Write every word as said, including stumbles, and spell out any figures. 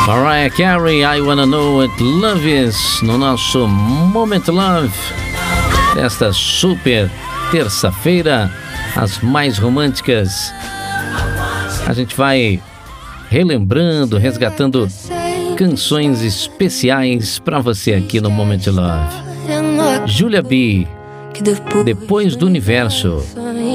Mariah Carey, I Wanna Know What Love Is, no nosso Moment Love, nesta super terça-feira, as mais românticas. A gente vai relembrando, resgatando canções especiais para você aqui no Moment Love. Julia B, Depois do Universo.